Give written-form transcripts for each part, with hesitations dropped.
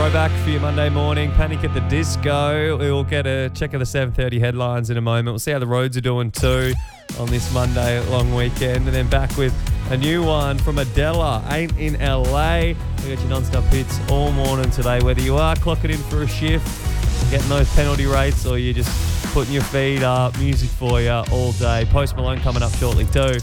Throwback for your Monday morning. Panic at the Disco. We'll get a check of the 7:30 headlines in a moment. We'll see how the roads are doing too on this Monday long weekend. And then back with a new one from Adela, Ain't in LA. We got your non-stop hits all morning today. Whether you are clocking in for a shift, getting those penalty rates, or you're just putting your feet up, music for you all day. Post Malone coming up shortly too.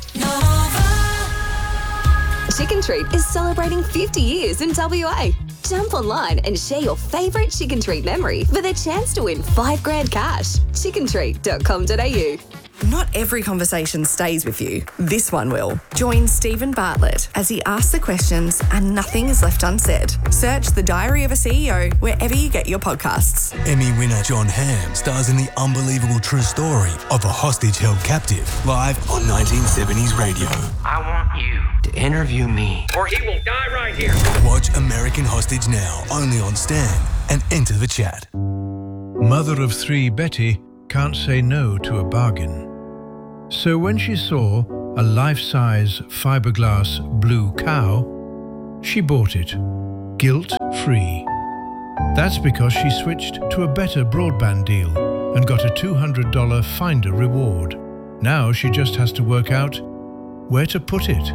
Chicken Treat is celebrating 50 years in WA. Jump online and share your favourite Chicken Treat memory for the chance to win $5,000 cash. chickentreat.com.au. Not every conversation stays with you. This one will. Join Stephen Bartlett as he asks the questions and nothing is left unsaid. Search The Diary of a CEO wherever you get your podcasts. Emmy winner John Hamm stars in the unbelievable true story of a hostage held captive, live on 1970s radio. I want you to interview me, or he will die right here. Watch American Hostage now, only on Stan, and enter the chat. Mother of three Betty can't say no to a bargain. So when she saw a life-size fiberglass blue cow, she bought it, guilt-free. That's because she switched to a better broadband deal and got a $200 Finder reward. Now she just has to work out where to put it.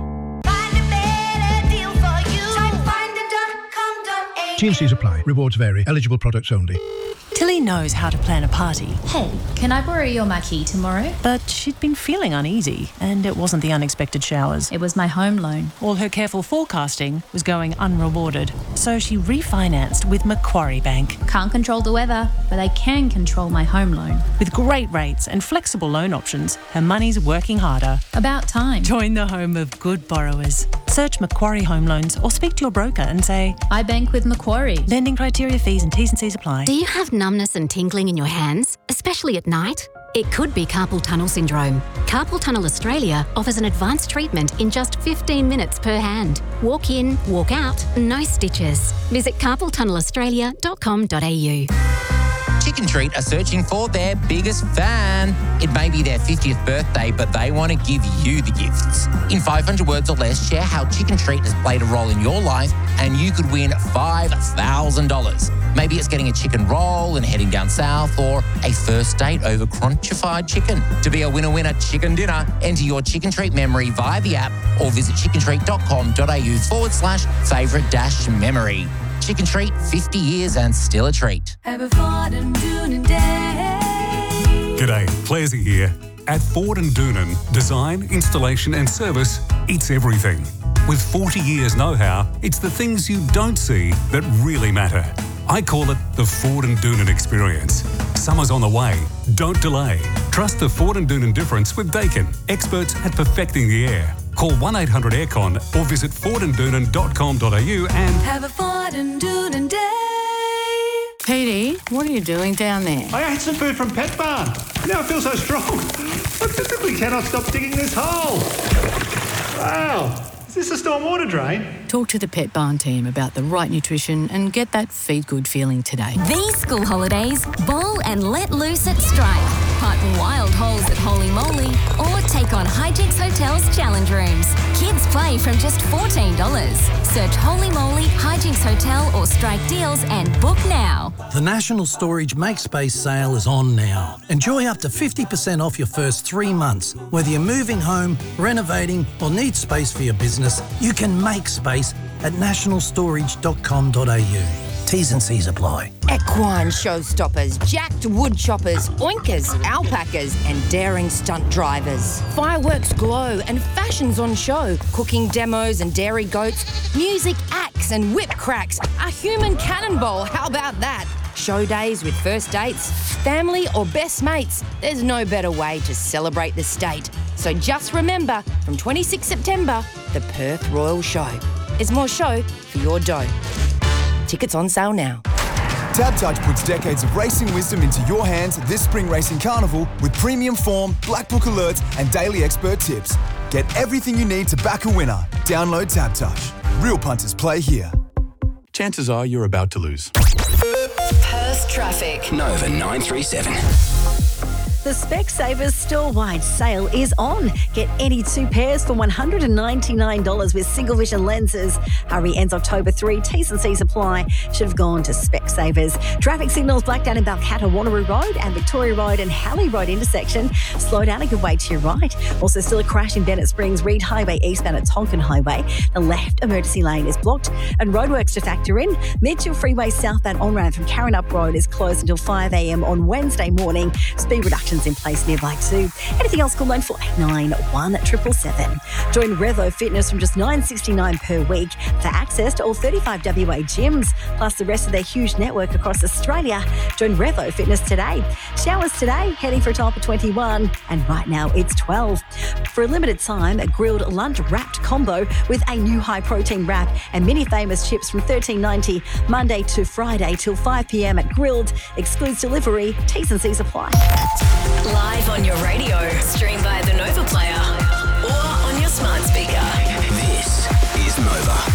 T&Cs apply. Rewards vary. Eligible products only. Tilly knows how to plan a party. Hey, can I borrow your marquee tomorrow? But she'd been feeling uneasy, and it wasn't the unexpected showers. It was my home loan. All her careful forecasting was going unrewarded, so she refinanced with Macquarie Bank. Can't control the weather, but I can control my home loan. With great rates and flexible loan options, her money's working harder. About time. Join the home of good borrowers. Search Macquarie Home Loans or speak to your broker and say, I bank with Macquarie. Lending criteria, fees and T's and C's apply. Do you have numbness and tingling in your hands, especially at night? It could be carpal tunnel syndrome. Carpal Tunnel Australia offers an advanced treatment in just 15 minutes per hand. Walk in, walk out, no stitches. Visit carpaltunnelaustralia.com.au. Chicken Treat are searching for their biggest fan. It may be their 50th birthday, but they want to give you the gifts. In 500 words or less, share how Chicken Treat has played a role in your life and you could win $5,000. Maybe it's getting a chicken roll and heading down south, or a first date over crunchified chicken. To be a winner chicken dinner, enter your Chicken Treat memory via the app or visit chickentreat.com.au/favourite-memory. Chicken Treat, 50 years and still a treat. G'day, Clazy here. At Ford and Doonan, design, installation and service, it's everything. With 40 years know-how, it's the things you don't see that really matter. I call it the Ford and Doonan experience. Summer's on the way. Don't delay. Trust the Ford and Doonan difference with Dakin, experts at perfecting the air. Call 1-800-AIRCON or visit fordanddoonan.com.au and have a Ford and Doonan day. Petey, what are you doing down there? I ate some food from Pet Barn. Now I feel so strong. I physically cannot stop digging this hole. Wow. Is this a stormwater drain? Talk to the Pet Barn team about the right nutrition and get that feed good feeling today. These school holidays, bowl and let loose at Stripe. Partner wild holes at Holy Moly or take on Hijinks Hotel's challenge rooms. Kids play from just $14. Search Holy Moly, Hijinks Hotel or Strike Deals and book now. The National Storage Make Space sale is on now. Enjoy up to 50% off your first 3 months. Whether you're moving home, renovating or need space for your business, you can make space at nationalstorage.com.au. T's and C's apply. Equine showstoppers, jacked wood choppers, oinkers, alpacas and daring stunt drivers. Fireworks glow and fashions on show. Cooking demos and dairy goats. Music acts and whip cracks. A human cannonball, how about that? Show days with first dates, family or best mates. There's no better way to celebrate the state. So just remember, from 26 September, the Perth Royal Show. There's more show for your dough. Tickets on sale now. TABtouch puts decades of racing wisdom into your hands this Spring Racing Carnival with premium form, black book alerts and daily expert tips. Get everything you need to back a winner. Download TABtouch. Real punters play here. Chances are you're about to lose. Perth traffic. Nova 937. The Specsavers store-wide sale is on. Get any 2 pairs for $199 with single vision lenses. Hurry, ends October 3. T's and C's apply. Should have gone to Specsavers. Traffic signals Blackdown in Balcatta, Wanneroo Road and Victoria Road and Halley Road intersection. Slow down a good way to your right. Also still a crash in Bennett Springs, Reed Highway eastbound at Tonkin Highway. The left emergency lane is blocked and roadworks to factor in. Mitchell Freeway southbound on-ramp from Karrinyup Road is closed until 5 a.m. on Wednesday morning. Speed reductions in place nearby too. Anything else, call 9489 1777. Join Revo Fitness from just $9.69 per week for access to all 35 WA gyms, plus the rest of their huge network across Australia. Join Revo Fitness today. Showers today, heading for a top of 21, and right now it's 12. For a limited time, a grilled lunch wrapped combo with a new high protein wrap and mini famous chips from $13.90 Monday to Friday till 5 p.m. at Grilled. Excludes delivery. T's and C's apply. Live on your radio, stream via the Nova Player or on your smart speaker. This is Nova.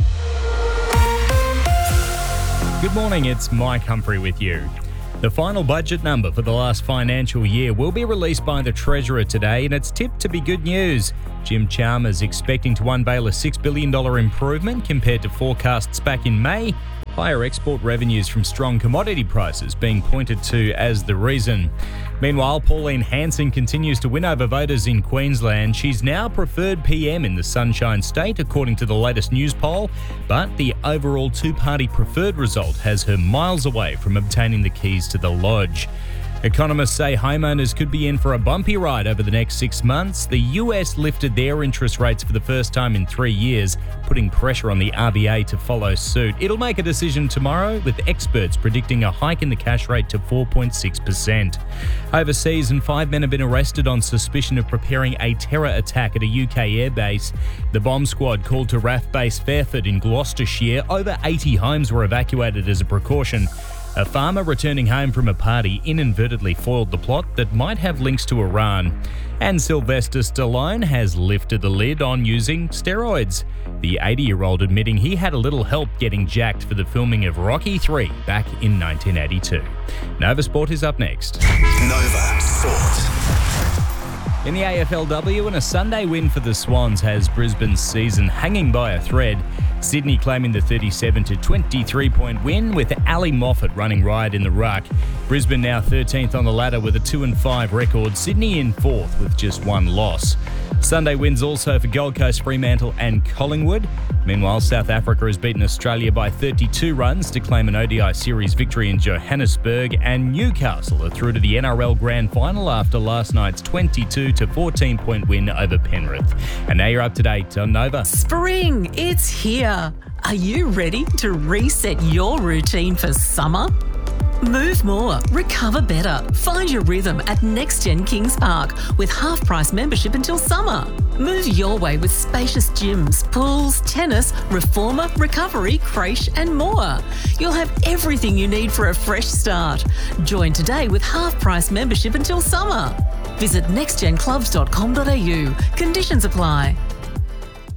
Good morning, it's Mike Humphrey with you. The final budget number for the last financial year will be released by the Treasurer today, and it's tipped to be good news. Jim Chalmers expecting to unveil a $6 billion improvement compared to forecasts back in May. Higher export revenues from strong commodity prices being pointed to as the reason. Meanwhile, Pauline Hanson continues to win over voters in Queensland. She's now preferred PM in the Sunshine State, according to the latest news poll, but the overall two-party preferred result has her miles away from obtaining the keys to the lodge. Economists say homeowners could be in for a bumpy ride over the next 6 months. The US lifted their interest rates for the first time in 3 years, putting pressure on the RBA to follow suit. It'll make a decision tomorrow, with experts predicting a hike in the cash rate to 4.6%. Overseas, and 5 men have been arrested on suspicion of preparing a terror attack at a UK airbase. The bomb squad called to RAF Base Fairford in Gloucestershire. Over 80 homes were evacuated as a precaution. A farmer returning home from a party inadvertently foiled the plot that might have links to Iran. And Sylvester Stallone has lifted the lid on using steroids. The 80-year-old admitting he had a little help getting jacked for the filming of Rocky III back in 1982. Nova Sport is up next. Nova Sport. In the AFLW, and a Sunday win for the Swans has Brisbane's season hanging by a thread. Sydney claiming the 37 to 23-point win with Ali Moffat running riot in the ruck. Brisbane now 13th on the ladder with a 2-5 record. Sydney in 4th with just 1 loss. Sunday wins also for Gold Coast, Fremantle and Collingwood. Meanwhile, South Africa has beaten Australia by 32 runs to claim an ODI series victory in Johannesburg, and Newcastle are through to the NRL Grand Final after last night's 22 to 14-point win over Penrith. And now you're up to date on Nova. Spring, it's here. Are you ready to reset your routine for summer? Move more, recover better. Find your rhythm at NextGen Kings Park with half-price membership until summer. Move your way with spacious gyms, pools, tennis, reformer, recovery, creche and more. You'll have everything you need for a fresh start. Join today with half-price membership until summer. Visit nextgenclubs.com.au. Conditions apply.